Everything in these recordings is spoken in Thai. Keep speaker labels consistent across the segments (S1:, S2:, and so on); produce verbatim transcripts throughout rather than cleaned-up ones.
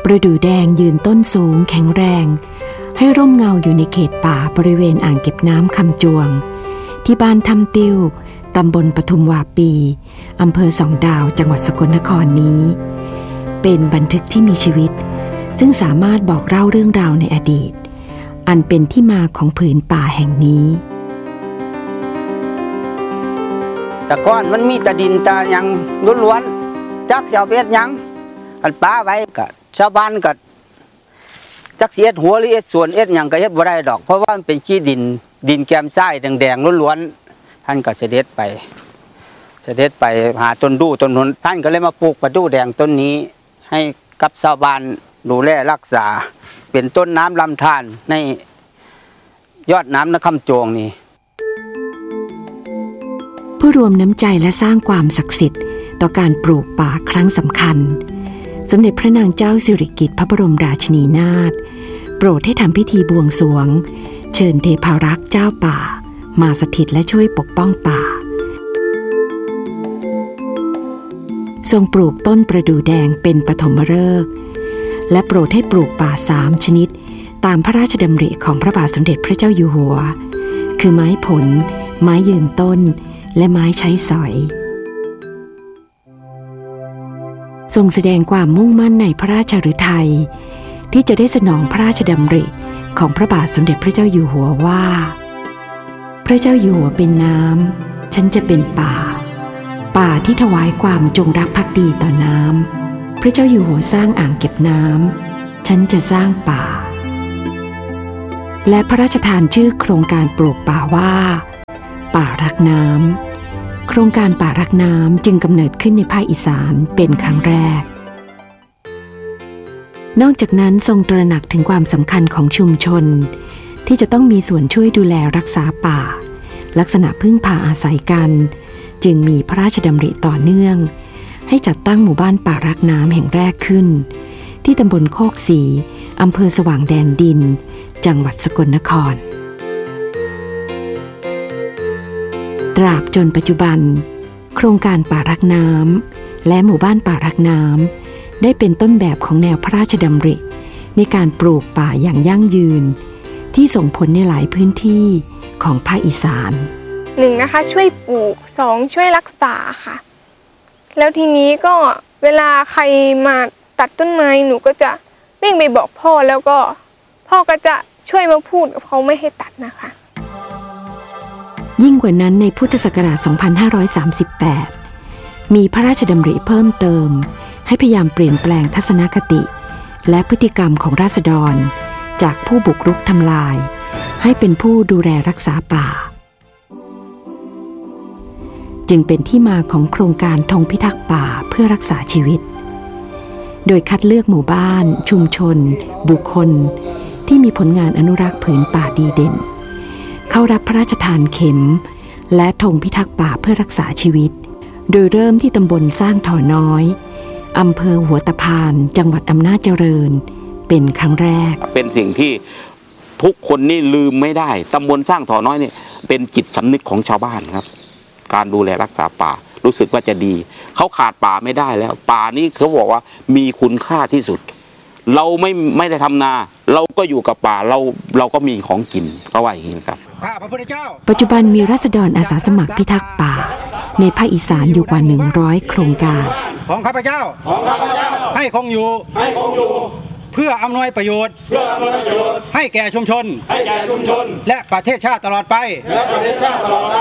S1: ประดู่แดงยืนต้นสูงแข็งแรงให้ร่มเงาอยู่ในเขตป่าบริเวณอ่างเก็บน้ำคำจวงที่บ้านถ้ำติ้วตำบลปทุมวาปีอำเภอสองดาวจังหวัดสกลนครนี้เป็นบันทึกที่มีชีวิตซึ่งสามารถบอกเล่าเรื่องราวในอดีตอันเป็นที่มาของผืนป่าแห่งนี้
S2: แต่ก่อนมันมีแต่ดินแต่หยังล้วนๆจักเสียวเบ็ดหยังอันป้าไว้กับชาวบ้านกับจักเสียดหัวหรือเอ็ดส่วนเอ็ดหยังก็เฮ็ดบ่ได้ดอกเพราะว่ามันเป็นขี้ดินดินแกมทรายแดงๆล้วนๆท่านก็เสด็จไปเสด็จไปหาต้นดูต้นนนท่านก็เลยมาปลูกประดู่แดงต้นนี้ให้กับชาวบ้านดูแลรักษาเป็นต้นน้ำลำธารในยอดน้ำนครโจงนี่
S1: ผู้รวมน้ำใจและสร้างความศักดิ์สิทธิ์ต่อการปลูกป่าครั้งสำคัญสมเด็จพระนางเจ้าสิริกิติ์พระบรมราชินีนาถโปรดให้ทำพิธีบวงสรวงเชิญเทพารักษ์เจ้าป่ามาสถิตและช่วยปกป้องป่าทรงปลูกต้นประดู่แดงเป็นปฐมฤกษ์และโปรดให้ปลูกป่าสามชนิดตามพระราชดำริของพระบาทสมเด็จพระเจ้าอยู่หัวคือไม้ผลไม้ยืนต้นและไม้ใช้สอยทรงแสดงความมุ่งมั่นในพระราชฤทัยที่จะได้สนองพระราชดำริของพระบาทสมเด็จพระเจ้าอยู่หัวว่าพระเจ้าอยู่หัวเป็นน้ำฉันจะเป็นป่าป่าที่ถวายความจงรักภักดีต่อน้ำพระเจ้าอยู่หัวสร้างอ่างเก็บน้ำฉันจะสร้างป่าและพระราชทานชื่อโครงการปลูกป่าว่าป่ารักน้ำโครงการป่ารักน้ำจึงกำเนิดขึ้นในภาคอีสานเป็นครั้งแรกนอกจากนั้นทรงตระหนักถึงความสำคัญของชุมชนที่จะต้องมีส่วนช่วยดูแลรักษาป่าลักษณะพึ่งพาอาศัยกันจึงมีพระราชดำริต่อเนื่องให้จัดตั้งหมู่บ้านป่ารักน้ำแห่งแรกขึ้นที่ตำบลโคกศรีอำเภอสว่างแดนดินจังหวัดสกลนครตราบจนปัจจุบันโครงการป่ารักน้ำและหมู่บ้านป่ารักน้ำได้เป็นต้นแบบของแนวพระราชดำริในการปลูกป่าอย่างยั่งยืนที่ส่งผลในหลายพื้นที่ของภาคอีสาน
S3: หนึ่งนะคะช่วยปลูกสองช่วยรักษาค่ะแล้วทีนี้ก็เวลาใครมาตัดต้นไม้หนูก็จะวิ่งไปบอกพ่อแล้วก็พ่อก็จะช่วยมาพูดกับเขาไม่ให้ตัดนะคะ
S1: ยิ่งกว่านั้นในพุทธศักราช สองพันห้าร้อยสามสิบแปด มีพระราชดำริเพิ่มเติมให้พยายามเปลี่ยนแปลงทัศนคติและพฤติกรรมของราษฎรจากผู้บุกรุกทำลายให้เป็นผู้ดูแลรักษาป่าจึงเป็นที่มาของโครงการธงพิทักษ์ป่าเพื่อรักษาชีวิตโดยคัดเลือกหมู่บ้านชุมชนบุคคลที่มีผลงานอนุรักษ์ผืนป่าดีเด่นเข้ารับพระราชทานเข็มและธงพิทักษ์ป่าเพื่อรักษาชีวิตโดยเริ่มที่ตำบลสร้างถ่อน้อยอำเภอหัวตะพานจังหวัดอำนาจเจริญเป็นครั้งแรก
S4: เป็นสิ่งที่ทุกคนนี่ลืมไม่ได้ตำบลสร้างถ่อน้อยนี่เป็นจิตสำนึกของชาวบ้านครับการดูแลรักษาป่ารู้สึกว่าจะดีเขาขาดป่าไม่ได้แล้วป่านี้เขาบอกว่ามีคุณค่าที่สุดเราไม่ไม่ได้ทำนาเราก็อยู่กับป่าเราเราก็มีของกินก็ว่าอย่างนี้ครับ
S1: ปัจจุบันมีราษฎรอาสาสมัครพิทักษ์ป่าในภาคอีสานอยู่กว่าหนึ่งร้อยโครงการ
S5: ของข้าพเจ้าของข้าพเจ้าให้คงอยู่ให้คงอยู่เพื่ออำนวยประโยชน์เพื่ออำนวยประโยชน์ให้แก่ชุมชนให้แก่ชุมชนและประเทศชาติตลอดไปและประเทศชาติตลอดไป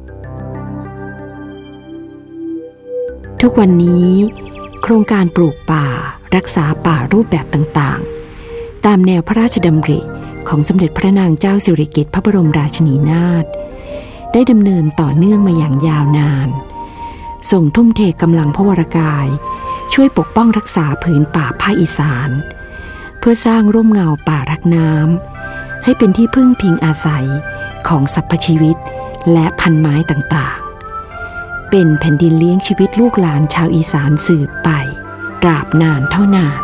S1: ทุกวันนี้โครงการปลูกป่ารักษาป่ารูปแบบต่างๆตามแนวพระราชดำริของสมเด็จพระนางเจ้าสิริกิติ์พระบรมราชินีนาถได้ดำเนินต่อเนื่องมาอย่างยาวนานส่งทุ่มเทกำลังพระวรกายช่วยปกป้องรักษาผืนป่าภาคอีสานเพื่อสร้างร่มเงาป่ารักน้ำให้เป็นที่พึ่งพิงอาศัยของสรรพชีวิตและพันไม้ต่างๆเป็นแผ่นดินเลี้ยงชีวิตลูกหลานชาวอีสานสืบไปตราบนานเท่านาน